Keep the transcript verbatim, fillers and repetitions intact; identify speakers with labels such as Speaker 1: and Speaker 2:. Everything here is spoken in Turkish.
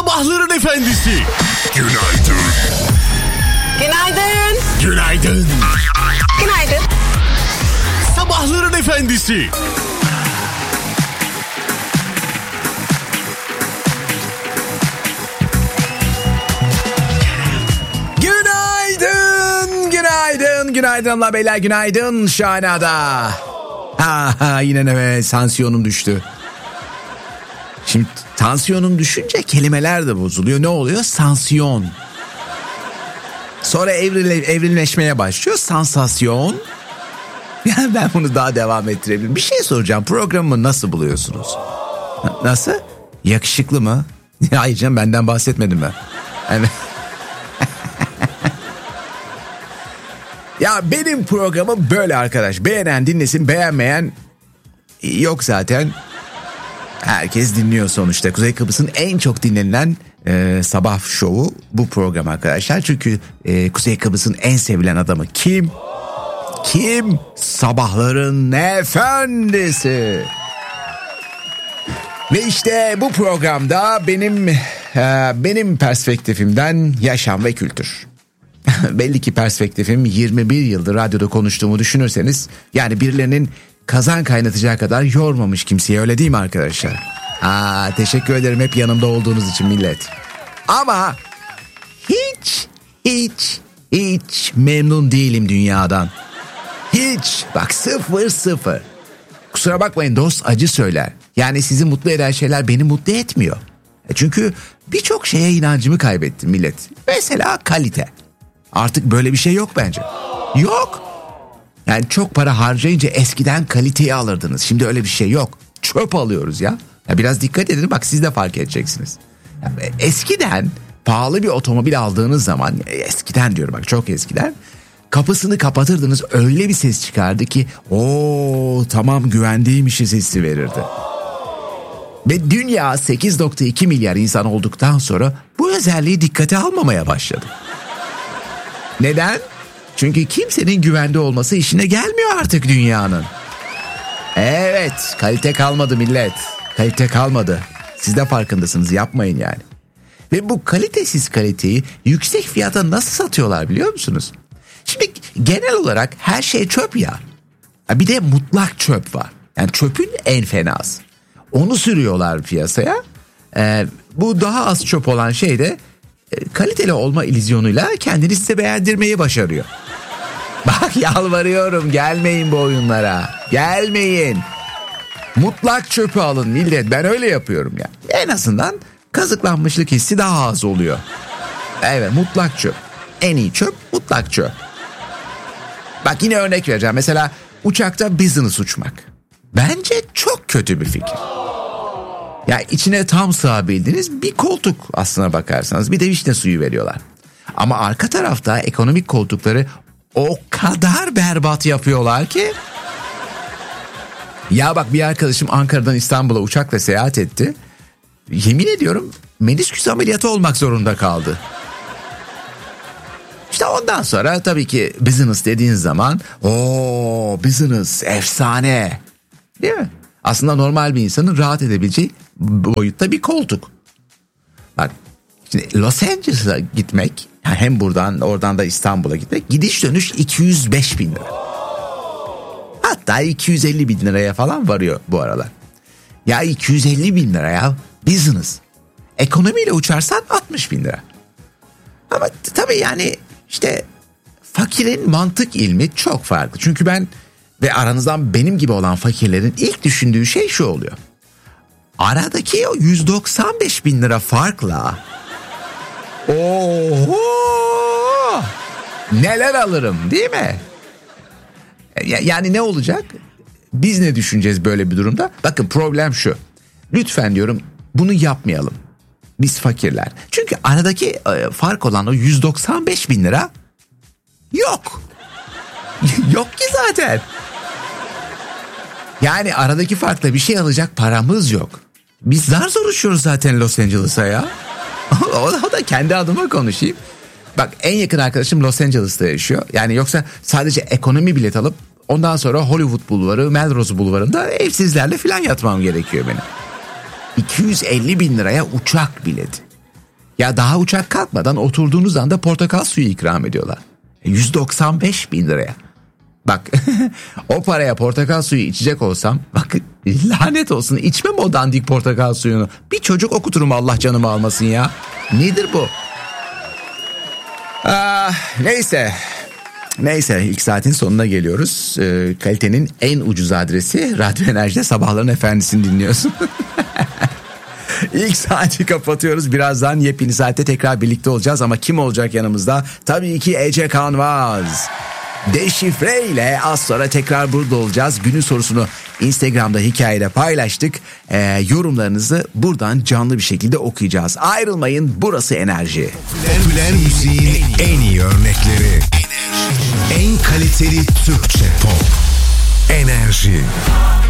Speaker 1: Sabahların efendisi. Günaydın.
Speaker 2: Günaydın.
Speaker 1: Günaydın.
Speaker 2: Günaydın.
Speaker 1: Sabahların efendisi.
Speaker 3: Günaydın, günaydın, günaydın Allah beyler, günaydın Şahanada. Ha ha yine ne, tansiyonum düştü. Şimdi tansiyonum düşünce kelimeler de bozuluyor. Ne oluyor? Sansiyon. Sonra evril, evrilleşmeye başlıyor. Sansasyon. Yani ben bunu daha devam ettirebilirim. Bir şey soracağım. Programımı nasıl buluyorsunuz? Nasıl? Yakışıklı mı? Hayır canım, benden bahsetmedim ben. Yani... Ya benim programım böyle arkadaş. Beğenen dinlesin, beğenmeyen yok zaten. Herkes dinliyor sonuçta. Kuzey Kıbrıs'ın en çok dinlenilen e, sabah şovu bu program arkadaşlar. Çünkü e, Kuzey Kıbrıs'ın en sevilen adamı kim? Kim? Sabahların efendisi. Ve işte bu programda benim e, benim perspektifimden yaşam ve kültür. Belli ki perspektifim yirmi bir yıldır radyoda konuştuğumu düşünürseniz, yani birilerinin kazan kaynatacağı kadar yormamış kimseye, öyle değil mi arkadaşlar? Aa, teşekkür ederim hep yanımda olduğunuz için millet. Ama hiç hiç hiç memnun değilim dünyadan. Hiç, bak sıfır sıfır. Kusura bakmayın, dost acı söyler. Yani sizi mutlu eden şeyler beni mutlu etmiyor. Çünkü birçok şeye inancımı kaybettim millet. Mesela kalite. Artık böyle bir şey yok bence. Yok. Yani çok para harcayınca eskiden kaliteyi alırdınız. Şimdi öyle bir şey yok. Çöp alıyoruz ya. Ya biraz dikkat edin, bak siz de fark edeceksiniz. Ya eskiden pahalı bir otomobil aldığınız zaman, eskiden diyorum bak, çok eskiden, kapısını kapatırdınız, öyle bir ses çıkardı ki ooo tamam güvendeymişiz hissi verirdi. Ve dünya sekiz nokta iki milyar insan olduktan sonra bu özelliği dikkate almamaya başladı. Neden? Çünkü kimsenin güvende olması işine gelmiyor artık dünyanın. Evet, kalite kalmadı millet. Kalite kalmadı. Siz de farkındasınız, yapmayın yani. Ve bu kalitesiz kaliteyi yüksek fiyata nasıl satıyorlar biliyor musunuz? Şimdi genel olarak her şey çöp ya. Bir de mutlak çöp var. Yani çöpün en fenası. Onu sürüyorlar piyasaya. Ee, bu daha az çöp olan şey de e, kaliteli olma illüzyonuyla kendini size beğendirmeyi başarıyor. Bak yalvarıyorum, gelmeyin bu oyunlara. Gelmeyin. Mutlak çöpü alın millet. Ben öyle yapıyorum ya. En azından kazıklanmışlık hissi daha az oluyor. Evet, mutlak çöp. En iyi çöp mutlak çöp. Bak yine örnek vereceğim. Mesela uçakta business uçmak. Bence çok kötü bir fikir. Ya içine tam sığabildiniz bir koltuk aslına bakarsanız. Bir de vişne suyu veriyorlar. Ama arka tarafta ekonomik koltukları o kadar berbat yapıyorlar ki. Ya bak, bir arkadaşım Ankara'dan İstanbul'a uçakla seyahat etti. Yemin ediyorum menisküs ameliyatı olmak zorunda kaldı. İşte ondan sonra tabii ki business dediğin zaman ooo business efsane, değil mi? Aslında normal bir insanın rahat edebileceği boyutta bir koltuk. Bak şimdi Los Angeles'a gitmek, yani hem buradan oradan da İstanbul'a gitmek, gidiş dönüş iki yüz beş bin lira. Hatta iki yüz elli bin liraya falan varıyor bu aralar. Ya iki yüz elli bin liraya business. Ekonomiyle uçarsan altmış bin lira. Ama tabii yani işte fakirin mantık ilmi çok farklı. Çünkü ben ve aranızdan benim gibi olan fakirlerin ilk düşündüğü şey şu oluyor. Aradaki o yüz doksan beş bin lira farkla oho neler alırım, değil mi? Yani ne olacak? Biz ne düşüneceğiz böyle bir durumda? Bakın problem şu. Lütfen diyorum bunu yapmayalım. Biz fakirler. Çünkü aradaki fark olan o yüz doksan beş bin lira yok. Yok ki zaten. Yani aradaki farkla bir şey alacak paramız yok. Biz zar zor uçuyoruz zaten Los Angeles'a ya. O da kendi adıma konuşayım. Bak en yakın arkadaşım Los Angeles'ta yaşıyor. Yani yoksa sadece ekonomi bilet alıp ondan sonra Hollywood Bulvarı, Melrose Bulvarı'nda evsizlerle falan yatmam gerekiyor benim. iki yüz elli bin liraya uçak bileti. Ya daha uçak kalkmadan oturduğunuz anda portakal suyu ikram ediyorlar. yüz doksan beş bin liraya. Bak o paraya portakal suyu içecek olsam bak lanet olsun, içmem o dandik portakal suyunu. Bir çocuk okuturum, Allah canımı almasın ya. Nedir bu? Ah, neyse. Neyse, ilk saatin sonuna geliyoruz. Ee, kalitenin en ucuz adresi Radyo Enerji'de Sabahların Efendisi'ni dinliyorsun. İlk saati kapatıyoruz. Birazdan yepyeni saatte tekrar birlikte olacağız ama kim olacak yanımızda? Tabii ki Ece Kanvaz. Deşifre ile az sonra tekrar burada olacağız. Günün sorusunu Instagram'da hikayede paylaştık. Ee, yorumlarınızı buradan canlı bir şekilde okuyacağız. Ayrılmayın, burası Enerji.
Speaker 2: Popüler müziğin en iyi örnekleri. En kaliteli Türkçe pop. Enerji.